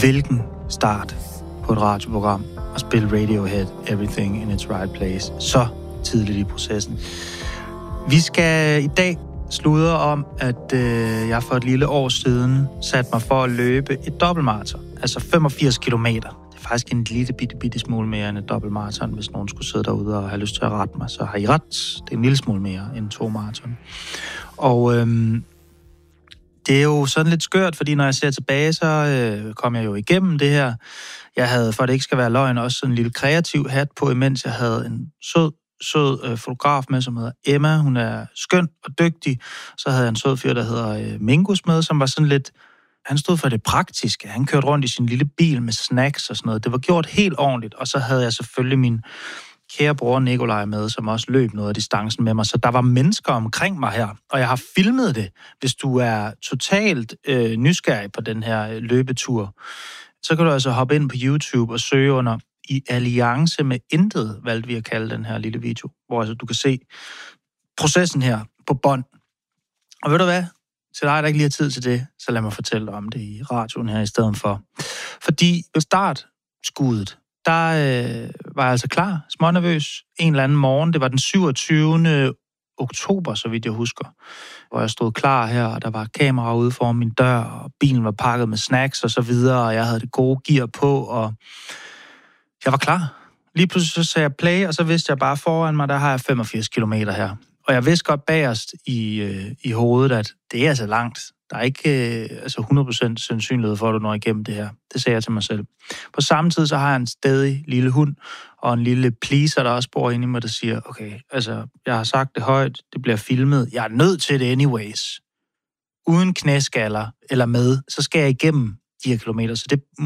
Hvilken start på et radioprogram og spille Radiohead, Everything in its Right Place, så tidligt i processen. Vi skal i dag sludre om, at jeg for et lille år siden satte mig for at løbe et dobbeltmaraton, altså 85 kilometer. Det er faktisk en lille bitte smule mere end et dobbeltmaraton. Hvis nogen skulle sidde derude og have lyst til at rette mig, så har I ret. Det er en lille smule mere end 2 maraton. Og det er jo sådan lidt skørt, fordi når jeg ser tilbage, så kom jeg jo igennem det her. Jeg havde, for det ikke skal være løgn, også sådan en lille kreativ hat på, imens jeg havde en sød fotograf med, som hedder Emma. Hun er skøn og dygtig. Så havde jeg en sød fyr, der hedder Mingus med, som var sådan lidt... Han stod for det praktiske. Han kørte rundt i sin lille bil med snacks og sådan noget. Det var gjort helt ordentligt. Og så havde jeg selvfølgelig min kære bror Nikolaj med, som også løb noget af distancen med mig. Så der var mennesker omkring mig her. Og jeg har filmet det. Hvis du er totalt nysgerrig på den her løbetur, så kan du altså hoppe ind på YouTube og søge under I alliance med intet, valgte vi at kalde den her lille video, hvor altså du kan se processen her på bånd. Og ved du hvad? Til dig, der ikke lige har tid til det, så lad mig fortælle dig om det i radioen her i stedet for. Fordi ved startskuddet, der var jeg altså klar, smånervøs, en eller anden morgen. Det var den 27. oktober, så vidt jeg husker, hvor jeg stod klar her, og der var kamera ude foran min dør, og bilen var pakket med snacks og så videre, og jeg havde det gode gear på, og jeg var klar. Lige pludselig så sagde jeg play, og så vidste jeg bare foran mig, der har jeg 85 kilometer her. Og jeg vidste godt bagerst i hovedet, at det er altså langt. Der er ikke 100% sandsynlighed for, at du når igennem det her. Det sagde jeg til mig selv. På samme tid, så har jeg en stædig lille hund, og en lille pleaser, der også bor inde i mig, der siger, okay, altså, jeg har sagt det højt, det bliver filmet, jeg er nødt til det anyways. Uden knæskaller eller med, så skal jeg igennem de her kilometer, så det